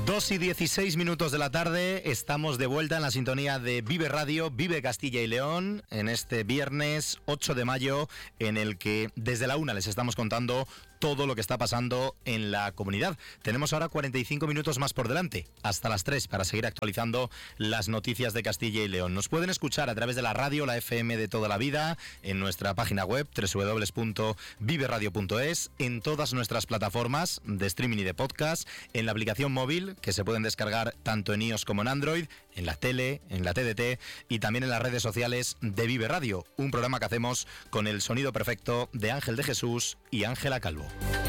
2:16 de la tarde, estamos de vuelta en la sintonía de Vive Radio, Vive Castilla y León, en este viernes 8 de mayo, en el que desde la 1 les estamos contando todo lo que está pasando en la comunidad. Tenemos ahora 45 minutos más por delante, hasta las 3, para seguir actualizando las noticias de Castilla y León. Nos pueden escuchar a través de la radio, la FM de toda la vida, en nuestra página web www.viveradio.es, en todas nuestras plataformas de streaming y de podcast, en la aplicación móvil que se pueden descargar tanto en iOS como en Android, en la tele, en la TDT y también en las redes sociales de Vive Radio, un programa que hacemos con el sonido perfecto de Ángel de Jesús y Ángela Calvo.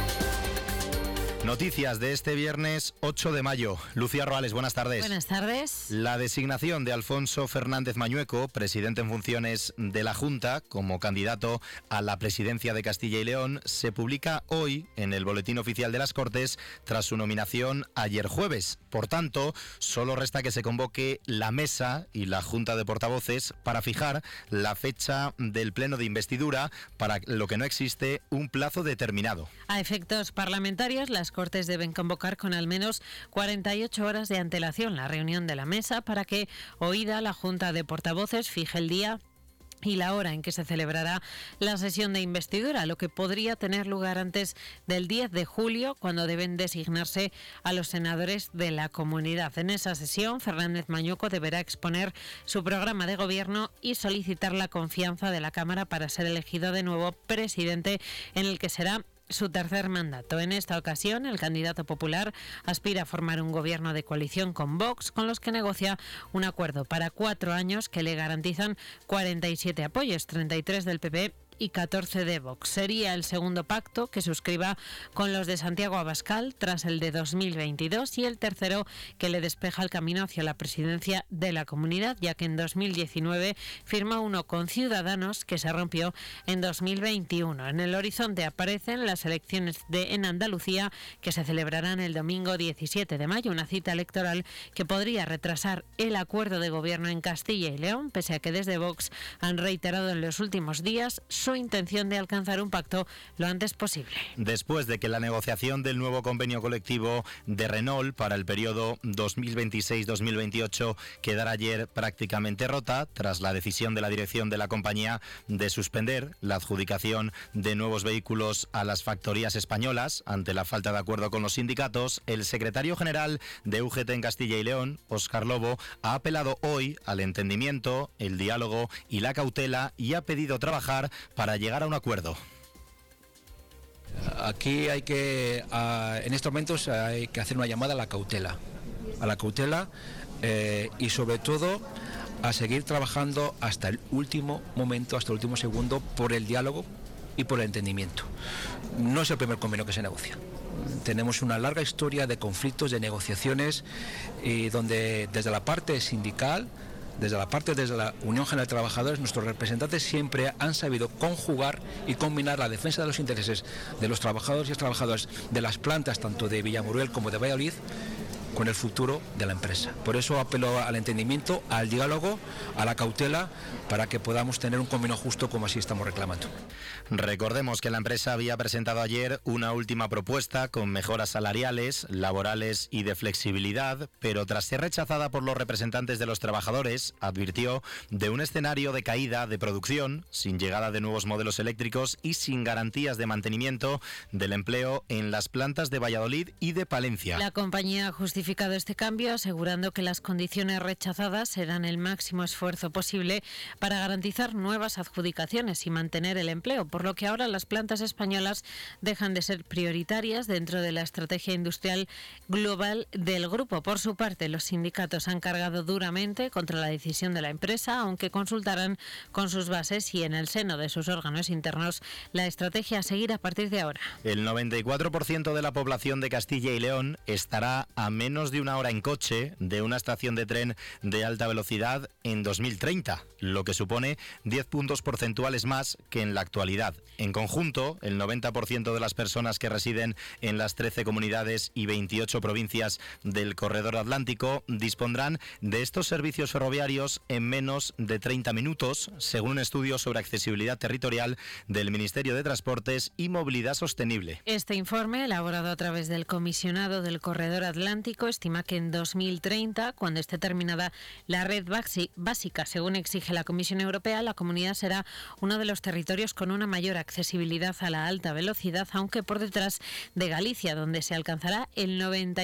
Noticias de este viernes 8 de mayo. Lucía Roales, buenas tardes. Buenas tardes. La designación de Alfonso Fernández Mañueco, presidente en funciones de la Junta, como candidato a la presidencia de Castilla y León, se publica hoy en el Boletín Oficial de las Cortes tras su nominación ayer jueves. Por tanto, solo resta que se convoque la mesa y la Junta de Portavoces para fijar la fecha del pleno de investidura, para lo que no existe un plazo determinado. A efectos parlamentarios, las Cortes deben convocar con al menos 48 horas de antelación la reunión de la mesa para que, oída la Junta de Portavoces, fije el día y la hora en que se celebrará la sesión de investidura, lo que podría tener lugar antes del 10 de julio, cuando deben designarse a los senadores de la comunidad. En esa sesión, Fernández Mañueco deberá exponer su programa de gobierno y solicitar la confianza de la Cámara para ser elegido de nuevo presidente, en el que será su tercer mandato. En esta ocasión, el candidato popular aspira a formar un gobierno de coalición con Vox, con los que negocia un acuerdo para 4 años que le garantizan 47 apoyos, 33 del PP y 14 de Vox. Sería el segundo pacto que suscriba con los de Santiago Abascal tras el de 2022 y el tercero que le despeja el camino hacia la presidencia de la comunidad, ya que en 2019 firma uno con Ciudadanos que se rompió en 2021. En el horizonte aparecen las elecciones en Andalucía, que se celebrarán el domingo 17 de mayo, una cita electoral que podría retrasar el acuerdo de gobierno en Castilla y León, pese a que desde Vox han reiterado en los últimos días su intención de alcanzar un pacto lo antes posible. Después de que la negociación del nuevo convenio colectivo de Renault para el periodo 2026-2028 quedara ayer prácticamente rota, tras la decisión de la dirección de la compañía de suspender la adjudicación de nuevos vehículos a las factorías españolas ante la falta de acuerdo con los sindicatos, el secretario general de UGT en Castilla y León, Óscar Lobo, ha apelado hoy al entendimiento, el diálogo y la cautela y ha pedido trabajar para llegar a un acuerdo. Aquí hay que, en estos momentos hay que hacer una llamada a la cautela y sobre todo a seguir trabajando hasta el último momento, hasta el último segundo, por el diálogo y por el entendimiento. No es el primer convenio que se negocia. Tenemos una larga historia de conflictos, de negociaciones, y donde desde la parte sindical, desde la Unión General de Trabajadores, nuestros representantes siempre han sabido conjugar y combinar la defensa de los intereses de los trabajadores y las trabajadoras de las plantas, tanto de Villamuriel como de Valladolid, con el futuro de la empresa. Por eso apelo al entendimiento, al diálogo, a la cautela, para que podamos tener un convenio justo como así estamos reclamando. Recordemos que la empresa había presentado ayer una última propuesta con mejoras salariales, laborales y de flexibilidad, pero tras ser rechazada por los representantes de los trabajadores, advirtió de un escenario de caída de producción, sin llegada de nuevos modelos eléctricos y sin garantías de mantenimiento del empleo en las plantas de Valladolid y de Palencia. La compañía ha justificado este cambio, asegurando que las condiciones rechazadas serán el máximo esfuerzo posible para garantizar nuevas adjudicaciones y mantener el empleo, por lo que ahora las plantas españolas dejan de ser prioritarias dentro de la estrategia industrial global del grupo. Por su parte, los sindicatos han cargado duramente contra la decisión de la empresa, aunque consultarán con sus bases y en el seno de sus órganos internos la estrategia a seguir a partir de ahora. El 94% de la población de Castilla y León estará a menos de una hora en coche de una estación de tren de alta velocidad en 2030, lo que supone 10 puntos porcentuales más que en la actualidad. En conjunto, el 90% de las personas que residen en las 13 comunidades y 28 provincias del Corredor Atlántico dispondrán de estos servicios ferroviarios en menos de 30 minutos, según un estudio sobre accesibilidad territorial del Ministerio de Transportes y Movilidad Sostenible. Este informe, elaborado a través del Comisionado del Corredor Atlántico Autonómico estima que en 2030, cuando esté terminada la red básica, según exige la Comisión Europea, la comunidad será uno de los territorios con una mayor accesibilidad a la alta velocidad, aunque por detrás de Galicia, donde se alcanzará el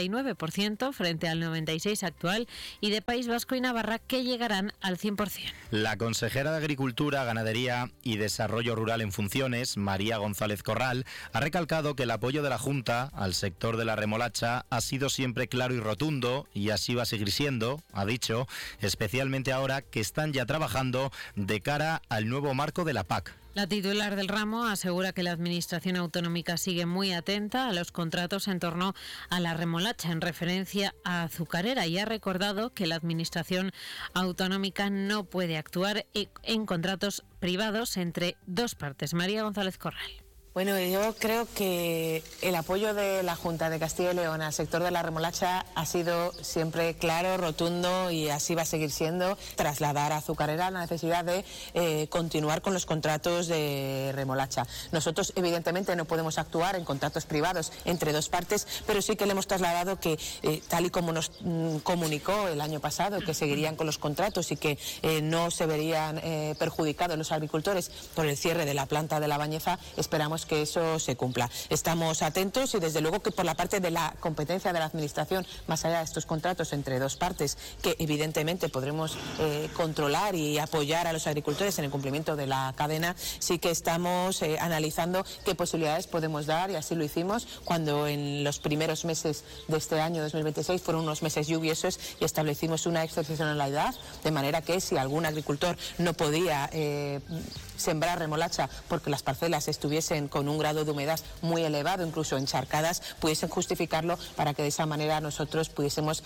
99% frente al 96% actual, y de País Vasco y Navarra, que llegarán al 100%. La consejera de Agricultura, Ganadería y Desarrollo Rural en funciones, María González Corral, ha recalcado que el apoyo de la Junta al sector de la remolacha ha sido siempre claro y rotundo, y así va a seguir siendo, ha dicho, especialmente ahora que están ya trabajando de cara al nuevo marco de la PAC. La titular del ramo asegura que la Administración autonómica sigue muy atenta a los contratos en torno a la remolacha en referencia a azucarera, y ha recordado que la Administración autonómica no puede actuar en contratos privados entre dos partes. María González Corral. Bueno, yo creo que el apoyo de la Junta de Castilla y León al sector de la remolacha ha sido siempre claro, rotundo, y así va a seguir siendo. Trasladar a Azucarera la necesidad de continuar con los contratos de remolacha. Nosotros evidentemente no podemos actuar en contratos privados entre dos partes, pero sí que le hemos trasladado que tal y como nos comunicó el año pasado, que seguirían con los contratos y que no se verían perjudicados los agricultores por el cierre de la planta de La Bañeza, esperamos que eso se cumpla. Estamos atentos, y desde luego que por la parte de la competencia de la Administración, más allá de estos contratos entre dos partes, que evidentemente podremos controlar y apoyar a los agricultores en el cumplimiento de la cadena, sí que estamos analizando qué posibilidades podemos dar, y así lo hicimos cuando en los primeros meses de este año 2026 fueron unos meses lluviosos y establecimos una excepcionalidad, de manera que si algún agricultor no podía sembrar remolacha porque las parcelas estuviesen con un grado de humedad muy elevado, incluso encharcadas, pudiesen justificarlo, para que de esa manera nosotros pudiésemos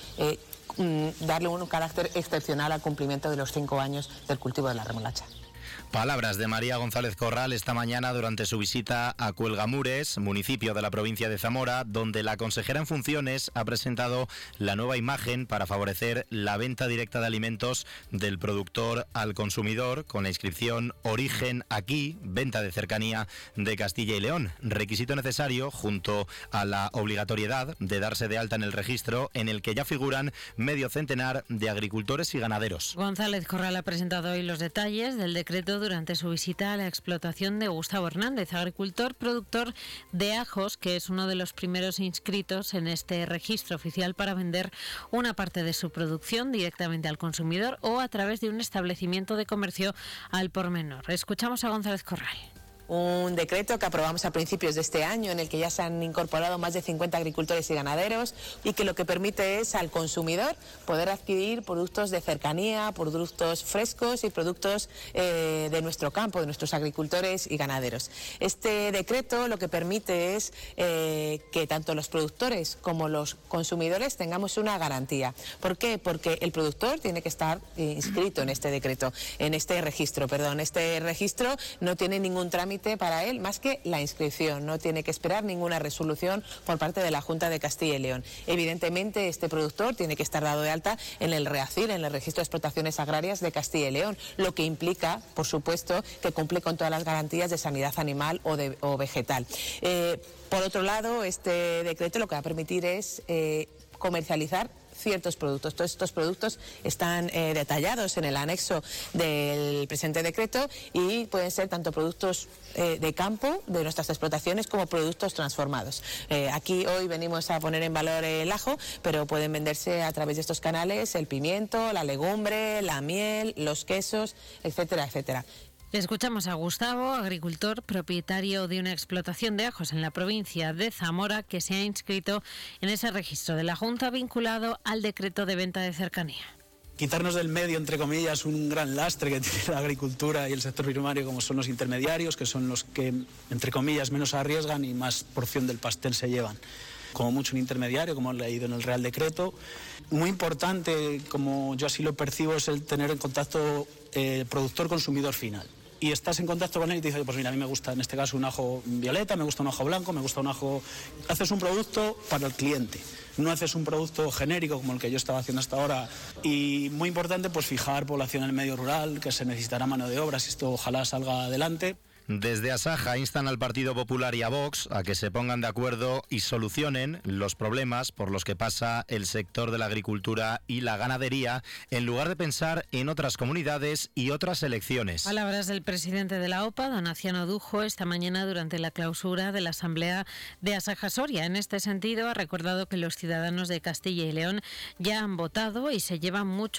darle un carácter excepcional al cumplimiento de los 5 años del cultivo de la remolacha. Palabras de María González Corral esta mañana durante su visita a Cuelgamures, municipio de la provincia de Zamora, donde la consejera en funciones ha presentado la nueva imagen para favorecer la venta directa de alimentos del productor al consumidor, con la inscripción Origen Aquí, venta de cercanía de Castilla y León, requisito necesario junto a la obligatoriedad de darse de alta en el registro, en el que ya figuran medio centenar de agricultores y ganaderos. González Corral ha presentado hoy los detalles del decreto durante su visita a la explotación de Gustavo Hernández, agricultor productor de ajos, que es uno de los primeros inscritos en este registro oficial para vender una parte de su producción directamente al consumidor o a través de un establecimiento de comercio al por menor. Escuchamos a González Corral. Un decreto que aprobamos a principios de este año, en el que ya se han incorporado más de 50 agricultores y ganaderos, y que lo que permite es al consumidor poder adquirir productos de cercanía, productos frescos y productos de nuestro campo, de nuestros agricultores y ganaderos. Este decreto lo que permite es que tanto los productores como los consumidores tengamos una garantía. ¿Por qué? Porque el productor tiene que estar inscrito en este decreto, en este registro, perdón. Este registro no tiene ningún trámite para él más que la inscripción, no tiene que esperar ninguna resolución por parte de la Junta de Castilla y León. Evidentemente, este productor tiene que estar dado de alta en el REACIR, en el Registro de Explotaciones Agrarias de Castilla y León, lo que implica, por supuesto, que cumple con todas las garantías de sanidad animal o vegetal. Por otro lado, este decreto lo que va a permitir es comercializar ciertos productos. Todos estos productos están detallados en el anexo del presente decreto, y pueden ser tanto productos de campo, de nuestras explotaciones, como productos transformados. Aquí hoy venimos a poner en valor el ajo, pero pueden venderse a través de estos canales el pimiento, la legumbre, la miel, los quesos, etcétera, etcétera. Le escuchamos a Gustavo, agricultor, propietario de una explotación de ajos en la provincia de Zamora, que se ha inscrito en ese registro de la Junta vinculado al decreto de venta de cercanía. Quitarnos del medio, entre comillas, un gran lastre que tiene la agricultura y el sector primario, como son los intermediarios, que son los que, entre comillas, menos arriesgan y más porción del pastel se llevan. Como mucho un intermediario, como he leído en el Real Decreto. Muy importante, como yo así lo percibo, es el tener en contacto productor-consumidor final. Y estás en contacto con él y te dice, pues mira, a mí me gusta en este caso un ajo violeta, me gusta un ajo blanco, me gusta un ajo... Haces un producto para el cliente, no haces un producto genérico como el que yo estaba haciendo hasta ahora. Y muy importante, pues fijar población en el medio rural, que se necesitará mano de obra si esto ojalá salga adelante. Desde Asaja instan al Partido Popular y a Vox a que se pongan de acuerdo y solucionen los problemas por los que pasa el sector de la agricultura y la ganadería, en lugar de pensar en otras comunidades y otras elecciones. Palabras del presidente de la OPA, don Aciano Dujo, esta mañana durante la clausura de la Asamblea de Asaja Soria. En este sentido, ha recordado que los ciudadanos de Castilla y León ya han votado y se llevan mucho